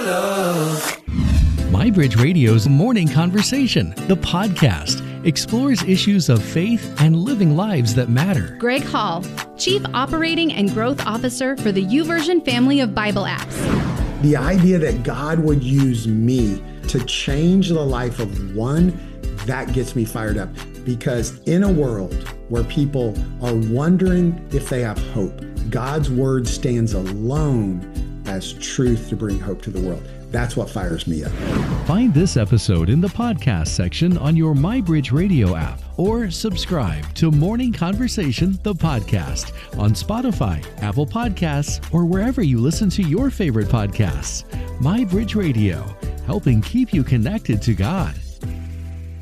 love. MyBridge Radio's Morning Conversation, the podcast, explores issues of faith and living lives that matter. Greg Hall, Chief Operating and Growth Officer for the YouVersion family of Bible apps. The idea that God would use me to change the life of one, that gets me fired up. Because in a world where people are wondering if they have hope, God's word stands alone as truth to bring hope to the world. That's what fires me up. Find this episode in the podcast section on your MyBridge Radio app or subscribe to Morning Conversation, the podcast on Spotify, Apple Podcasts, or wherever you listen to your favorite podcasts. MyBridge Radio, helping keep you connected to God.